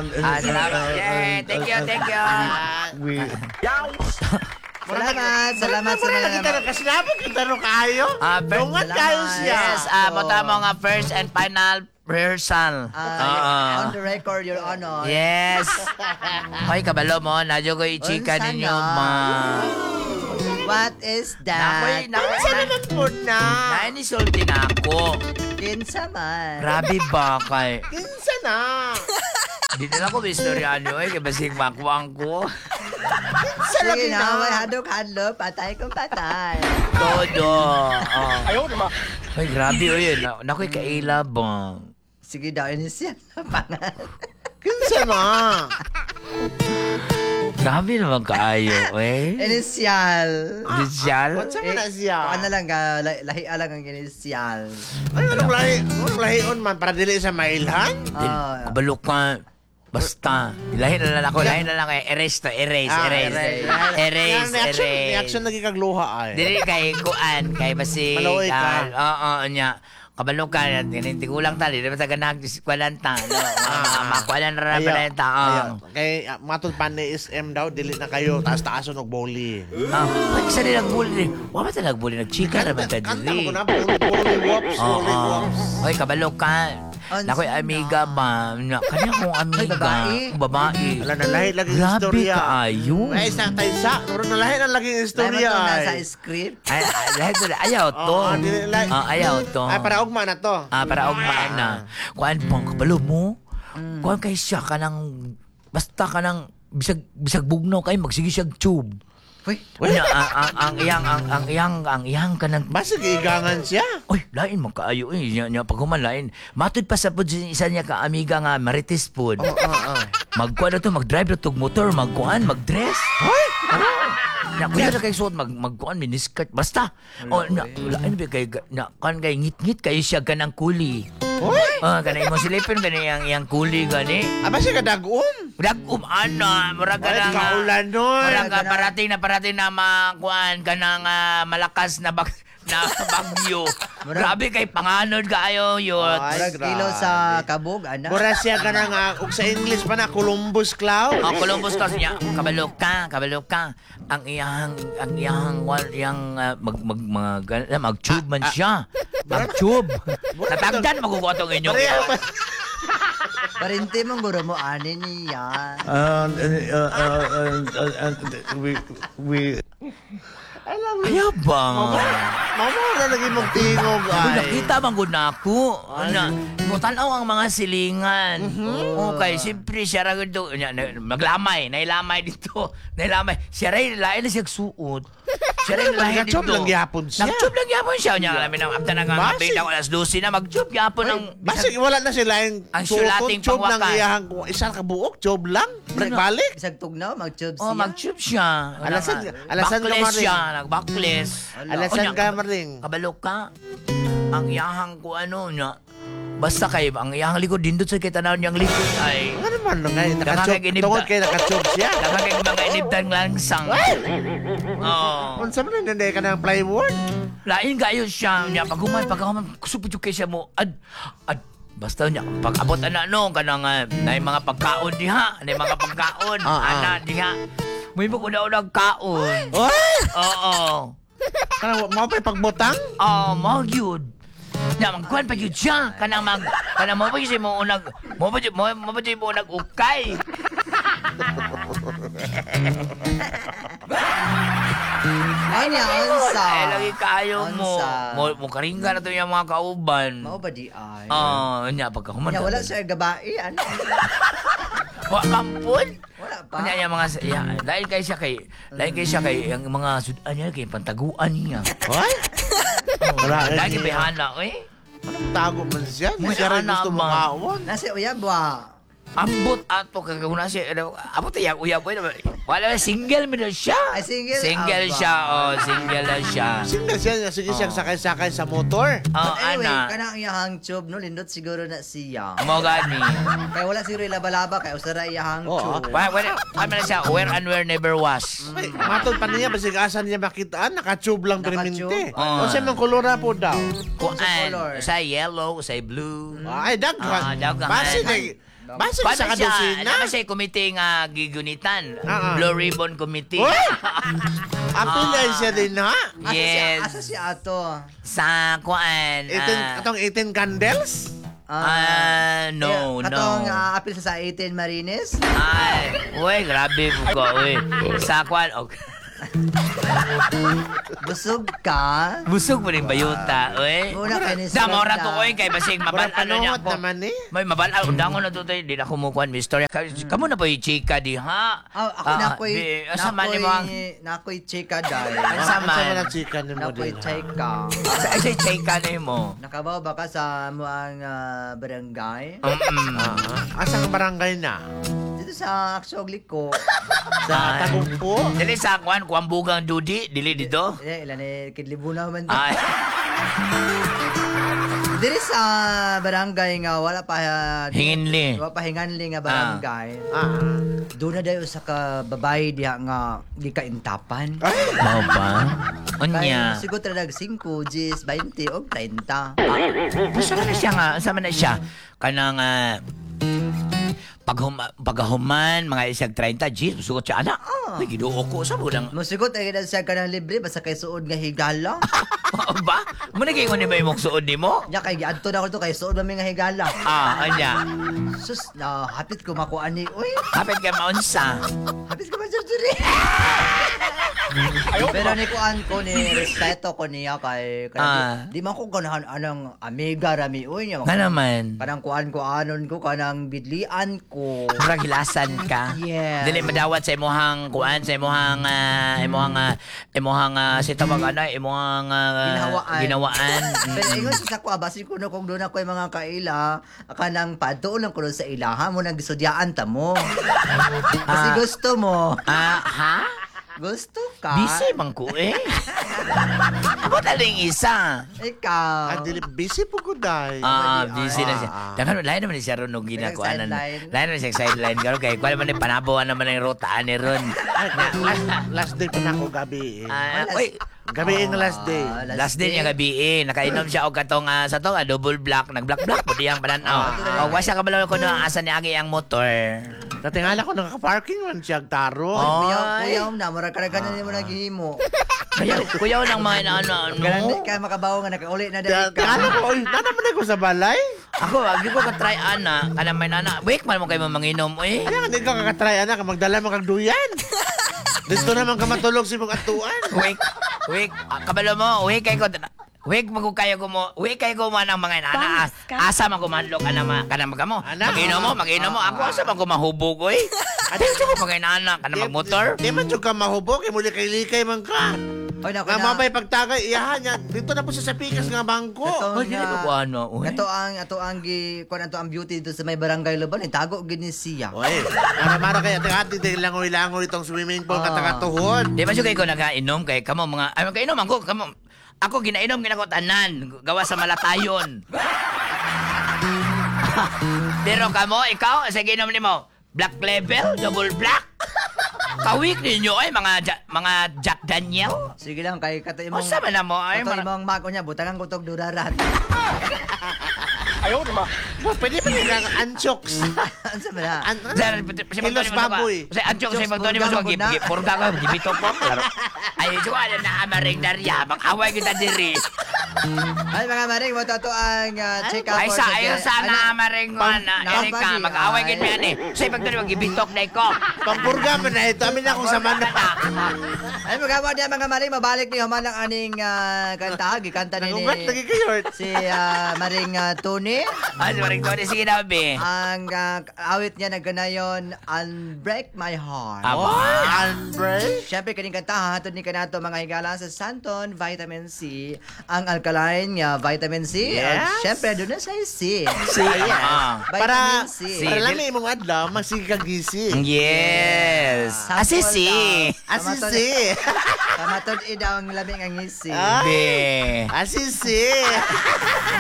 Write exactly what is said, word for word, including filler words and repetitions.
Ah, salamat. Yay, thank you, thank you. We... Salamat, salamat sa Mura mga... na kita rin kasi naman kita rin kayo. Ah, first- Dungat kayo siya. Yes, ah, mo tamo nga first and final rehearsal. Ah, Oo. on the record, Your Honor. Yes. Hoy, kabalo mo, nadyo ko i-chika Unsa ninyo, na? ma. What is Nakoy, that? nakoy, Saan naman po na? nainisulti na ako. Kinsa man. Grabe ba kay? Kinsa na? Di na ako istorya nyo eh, kaya basig makuwang ko. Kinsa na Sige din na, may na? hadok-hadlo, patay kung patay. Todo. Oh. Ayaw naman. Ay, grabe o yun. Na- Nakoy kaila bang. Sige daw, inisyan na pangal. Kinsa na? Grabe naman kaayo eh. Inisyal. Disyal? What's up na siya? Ano lang ka, lahi lahi lang ang inisyal. Ano anong lahi? Anong lahion man para dili sa mailhan? Ah, Kabalo ka. Basta. Lahi na lang ako. Lahi na lang eh. Erase to. Erase. Ah, Erase. erase. Erase. Yan, reaction, Erase. reaction lagi kagluha ay. Dili kay kuan. Kay basi. Maluoy ka. Oo, nya. Kabalo ka. Hindi ko lang tali. Di ba taga nagkiskwalanta. No? Ah. Makwalan na Ayaw. rin pala yung taong. Ayaw. Kay uh, matod pa ni S M daw, dili na kayo, taas-taason og bowling. Ah, pag isa nila nagbuli. Wala ba tayo nagbuli? Nagchika naman tayo Kanta mo dili. ko na, bowling, bowling wops, Oo. bowling wops. Hoy, kabalo ka. Ano Nakoy sana? amiga ba? Na, kanya kong amiga. babae? Babae. Wala na lahi lagi Grabe istorya. kaayo. Ay, sa tayo sa, pero na lahi na lagi Ay, istorya mo to nasa ay. script. Ay, ay, lahat sila. Ayaw to. Oo, dili- lahi- Ah, ayaw to. Ay, para ugma na to. Ah, para ugmaan na. Kuan pang kabalo mo. Kuan kay siya ka ng basta ka ng bisag bisag bugno kay magsige siya tube. Uy, Unya, ang, ang, ang iyang ang ang iyang ang iyang ka ng Basig igangan siya. Uy, lain mo kaayo eh. Nya, nya pag humalain. Matod pa sa pud isa niya ka amiga nga marites pud. Oo, oo. Magkuan na to, mag-drive na to motor, magkuan, mag-dress. Hoy! Na kuya na kay suot mag magkuan miniskirt basta. O na lain ba kay na kan kay ngit-ngit kay siya ganang kuli. Hoy! Ah, kanay mo silipin gani yang yang kuli gani. Aba siya kadagum. Dagum ana, murag Ay, ganang kaulan nun. murag ka Ganang- parating na parating na makuan kanang ah, malakas na bag na bagyo. Grabe kay panganod kaayo yun. Ay, murag grabe. kilo sa kabog, ana. Mura siya ka na nga, ug sa English pa na, Columbus Cloud. Ang Columbus Claus niya, kabalo ka, kabalo ka. Ang iyang, ang iyang, wal, iyang, ah, mag, mag, mag, mag, mag-tube man siya. Mag-tube. Natagdan, magugotong inyo. Pareha pa. Parinti mong guro mo, ani niya. Uh, uh, uh, uh, uh, we, we... Alam mo, Ayaw ba? mama na naging magtingog Uy, ay. nakita man gud na ako. Ano, mo tanaw ang mga silingan. Okay, siyempre siya ra gud nya maglamay, nailamay dito. Nailamay. Siya ra lain na siya suot. Siya ra lain dito. Nag-job lang gyapon siya. Nag-job lang gyapon siya. Nya alam na after na nga Basi- bigla ko alas dose na mag-job gyapon ng Basig, wala na sila yung Ang suoton, sulating job ng pangwakas. iyahang isang kabuok, job lang. Nagbalik. Isag tugnaw, mag-tube Oh, siya. mag-tube siya. Alasan, Alasan alasan ka backless maring. siya, nag-backless. Alasan Unya, ka maring. Kabalo ka. Ang iyahang ko ano niya. Basta kay ang iyahang likod dindot sa kita na niyang likod ay Ano naman no ngay nakachob. Nakakaginip Tungod na- kay nakachob siya. nakakay mga inibdan langsang. Oh. Unsa man nanday ka ng plywood? Lain gayo siya niya pag human pag human kusupid kay siya mo ad ad basta niya pag abot ana no kanang uh, na mga pagkaon diha, na mga pagkaon Ah, ah. ana diha. May mo kuna unang kaon. Oy! Oo. Kanang mo pa pagbutang? Oh, mo gyud. Na magkuhan pa gyud siya kanang mag kanang mo pa gyud siya mo unag mo pa gyud- mo mo pa gyud mo unag ukay. Ay niya, unsa. Eh lagi kayo mo. Unsa. Mo mo karingga na to yung mga kauban. Mao ba di ay? Oh, nya pagka human. Nya, wala siya gabai, ano? Wa kampon. Wala pa. Kanya yung mga ya, dahil kay siya kay dahil kay siya kay ang mga sudan niya kay pantaguan niya. Hoy! Wala Lagi behana eh. Anong tago man siya? May Siya rin anak gusto ba? makawon. Nasi uyab ba? Ambot ato kaguna siya. ano, Abot ya uyab ko wala single man na siya. Ay, single? Single Aba. siya. Oh, single na siya. Single siya, sige siya Oh. sakay-sakay sa motor. Oh, But anyway, ana. kanang iyahang tube, no, lindot siguro na siya. Mo gani. Kaya wala siguro ilaba-laba, kaya usara iyahang Oo. tube. Wala wala ano na siya where and where never was. Ay, matod pa niya, basig asan niya makitaan, naka-tube lang Naka-tube? permente. Oo. O siya mang kolora po daw. color? Kuan, sa yellow, sa blue. Ay, daghan. Ah, daghan. Basi, day, Basta Paano sa siya? kadusina? Naman siya committee nga gigunitan. Ah, ah. Blue Ribbon Committee. Uy! Apilay siya din, ha? Asa siya, Yes. asa siya ato? Sa kuan. eighteen, ah, atong eighteen candles? Ah, no, eh, Katong no. ah, apil sa sa eighteen Marines? Ay, uy, grabe po ko, uy. Sa kuan, okay. Busog ka? Busog mo rin bayuta, uy. Muna kay ni Da, maura Srenda. to, uy, kay basig mabal, Mura ano niya panuwat ko. naman eh. May mabal, undango na to, tayo, di na kumukuhan, may istorya. Kamu na po yung chika di, ha? Ah, ako Ah, na ko'y, di, na asa man ko'y, ni mo ang, na ko'y chika dahil. Ang Ang sama. sama ng chika ni Na mo ko'y din, ha? chika. sa ay, sa chika na mo. Nakabaw ba ka sa mo ang ah, barangay? Mm-mm. Ah, asang barangay na? Dito sa Aksogli ko. Sa Ay. Tagumpo? Dili sa kuan, kuang bugang dudi, dili dito. Eh, ilan eh, kidlibunaw man dito. Ay, Diri sa barangay nga, wala pa... ah, Hinginli. Wala pa hinganli nga barangay. Ah. Doon na dayo sa ka babae diha nga di ka intapan. Ay! mao ba? Kaya Unya. siguro talaga five, diyes, twenty o thirty. Gusto na siya nga, sama na siya. Kanang, ah, paghuma, paghuman, mga isang thirty, G, sugot siya, anak. May ginuo ko, sa budang. Musigot ay na siya ka ng libre basta kay suod nga higala. ba? Muna kayo ni ba yung suod ni mo? Nya kay giadto na ko to kay suod man mi nga higala. Ah, anya. Sus, na hapit ko makuan ni. Uy, Kapit ka maunsa. hapit ko man diri. Pero ni kuan ko ni respeto ko niya kay kay Ah. di, di man ko ganahan anang amiga rami uy niya. Nga naman. Kanang kuan ko anon ko kanang bidlian ko. Murag hilasan ka. Yes. Dili madawat sa imuhang kuan, sa imuhang, ah, imuhang, ah, imuhang, uh, si tawag ano, imuhang, ah, Ginawaan. ginawaan. Pero ingon sa ko basin ko no kung doon ako yung mga kaila kanang padto lang ko doon sa ilaha mo nang gisudyaan ta mo. Kasi Ah. gusto mo. Ah, ha? Gusto ka? Busy man ko eh. Ako taling isa. Ikaw. Ah, dili, busy po ko dahil. Ah, Ah, busy na siya. ah. Dakan lain naman siya ron nung ginagawanan. sideline. Lain naman siya sideline. Karo kay kuan man ni panabuhan naman ang rotaan ni ron. Ay, na- last, last day pa na ako gabi eh. Ah, Wala- oy, Gabi yung last day. Ah, last day niya gabi eh. Nakainom siya og katong ah, sa to, ah, double black, nag-black black po diyang pananaw. Ah. Oh, wasa ka balaw ko no asa ni agi ang motor. Natingala ko nakaka-parking man siya taro. Oh. Kuya, Ay. kuya, na mura ka na ganun mo naghihimo. Kaya kuya nang mga ano Ganun ano. ka makabaw nga nakauli na Tingala dahil ka. ko, oy, nanaman ako sa balay. Ako, agi ko ka try ana, kana may nana. Wake man mo kay manginom eh. Kaya nga, hindi ka kakatry, anak, magdala mo kang duyan. Dito naman ka matulog si mong atuan. Wake, wake, ah, kabalo mo, wake kay ko. Wake mo kayo ko mo, wake kay ko man ang mga inana. As, asa man kumanlok ana ma kana magamo. Ana. Maginom mo, maginom mo. Ako asa man kumahubog oy. Adi ko mga inana kana magmotor. Di man ka mahubog, kay muli kay likay man ka. Oy na Nga mabay pagtagay, iyahan niya. Dito na po siya sa pikas nga bangko. Ito Oy, dili nga- ko ko ano, oy. Ato ang ato ang gi kuan ato ang beauty dito sa may barangay Loban, itago gid ni siya. Oy, mara-mara kay ate-ate, dahil langoy-langoy itong swimming pool Ah. katagatuhon. Di ba siya kayo ko nagainom kay kamo mga ay magkainom ako kamo. Ako ginainom ginako tanan gawa sa malatayon. Pero kamo ikaw sa ginom nimo black label, double black. Kawik ninyo ay mga ja- mga Jack Daniel. Sige lang kay kato O imong sa man na mo ay kato mga imong mako niya butangan ko tog durarat. Ayaw, di ba? Well, pwede pa yung anchoks. Ano ba na? An Sir, si Kilos baboy. Sa ancho kasi Diyos, magtoni mo purga so mo gib na. purga ko gibito ko. Claro. Ay so ala na amaring darya, mag-away kita diri. Ay mga maring mo to ang uh, check up Ay for sa today. ayo sa Ano? na amaring mo na na- Erika, bali, mag-away ay. gid mi ani. Say magtoni mo gibitok na ko. Pampurga man na ito. Amin na kung sa mana. Ay mga mga mga maring mabalik ni human ang aning uh, kanta gikanta ni Nangugat lagi kayo. si uh, maring uh, Tony. Ay maring toni sige na be. Ang uh, awit niya nagkanayon Unbreak My Heart. Aba. Oh, Unbreak. Siyempre, kaning kanta, hatod ni kanato mga higala sa Santon, vitamin C. Ang alkaline nga, vitamin C. Yes. At siyempre, doon na sa C. C. Ah. Vitamin Para, C. para lang imong adlaw, magsigagising. Yes. Asisi. Asisi. Kamatod idaw ang labing ang isi. Ah. Be. Asisi.